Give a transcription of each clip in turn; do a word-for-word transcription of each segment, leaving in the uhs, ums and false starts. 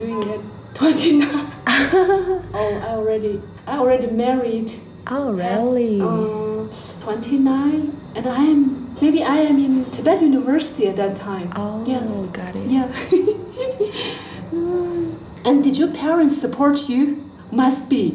Doing it twenty-nine. oh, I already, I already married. Oh, really? Uh, twenty-nine, and I am maybe I am in Tibet University at that time. Oh, yes, got it. Yeah. And did your parents support you? Must be.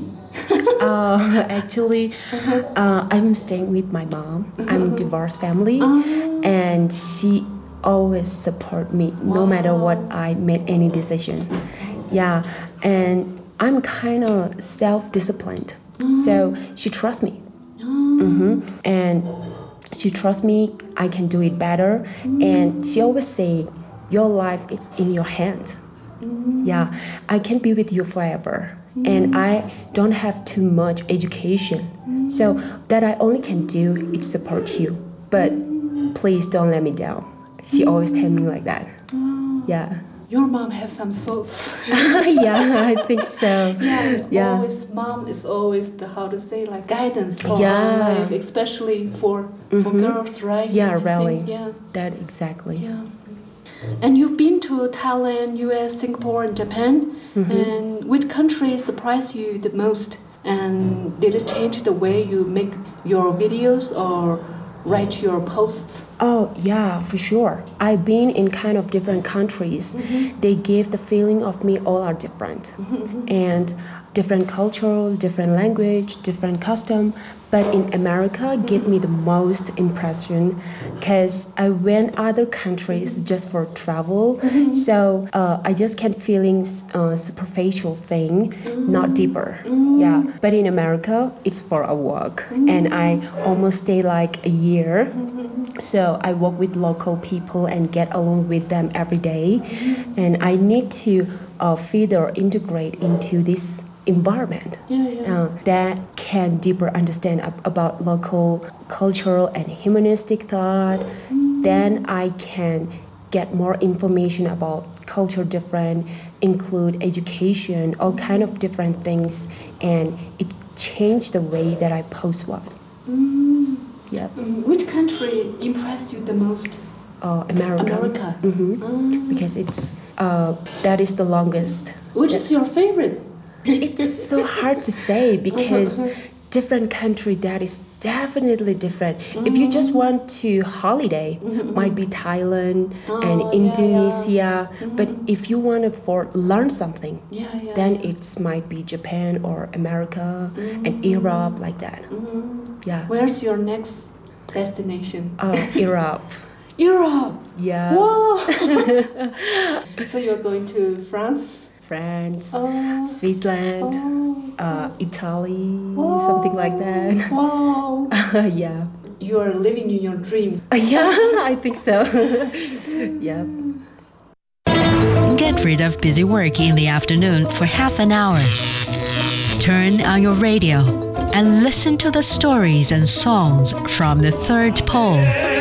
uh, actually, uh, I'm staying with my mom. I'm a divorced family, Oh. and she always support me no Wow. matter what I made any decision. Yeah, and I'm kind of self-disciplined, so she trusts me. Mm-hmm. And she trusts me. I can do it better, and she always say, "Your life is in your hand." Yeah, I can be with you forever, and I don't have too much education, so that I only can do is support you. But please don't let me down. She always tell me like that. Yeah. Your mom have some thoughts. Yeah, I think so. Yeah, Yeah. always mom is always the how to say like guidance for Yeah. our life, especially for for girls, right? Yeah, I really. think, yeah. That exactly. Yeah. And you've been to Thailand, U S, Singapore, and Japan. And which country surprised you the most? And did it change the way you make your videos or write your posts? Oh, yeah, for sure. I've been in kind of different countries. They give the feeling of me all are different. And different culture, different language, different custom. But in America, give me the most impression because I went other countries just for travel. So uh, I just can feeling uh, superficial thing, not deeper. Yeah. But in America, it's for a walk, and I almost stay like a year. So I work with local people and get along with them every day, and I need to uh, further integrate into this environment Yeah, yeah. uh, that can deeper understand ab- about local cultural and humanistic thought. Then I can get more information about culture different, include education, all kind of different things, and it changed the way that I post one. Yep. Mm, which country impressed you the most? Uh, America. America. Mhm. Mm. Because it's uh, that is the longest. Which is your favorite? It's so hard to say because different country that is definitely different. If you just want to holiday, might be Thailand and Oh, yeah, Indonesia. But if you want to for learn something, Yeah, yeah. then it's might be Japan or America and Europe like that. Yeah. Where's your next destination? Uh, Europe. Europe. Yeah. Wow. So you're going to France? France, Oh. Switzerland, Oh. uh, Italy, Wow. something like that. Wow. Yeah. You are living in your dreams. Uh, yeah, I think so. Yeah. Get rid of busy work in the afternoon for half an hour. Turn on your radio and listen to the stories and songs from the third pole.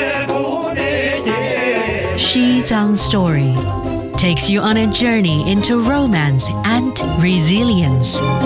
Shi Zhang Story takes you on a journey into romance and resilience.